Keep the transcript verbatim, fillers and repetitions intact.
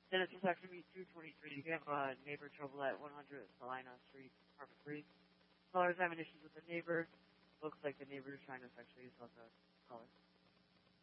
Genesis texted me two twenty-three. You have a uh, neighbor trouble at one hundred Salina Street, apartment three. Caller's having issues with the neighbor. Looks like the neighbor is trying to sexually assault the caller.